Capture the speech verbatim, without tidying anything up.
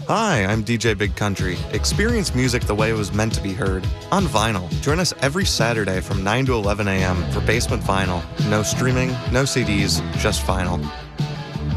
Hi, I'm D J Big Country. Experience music the way it was meant to be heard, on vinyl. Join us every Saturday from nine to eleven a.m. for Basement Vinyl. No streaming, no C Ds, just vinyl.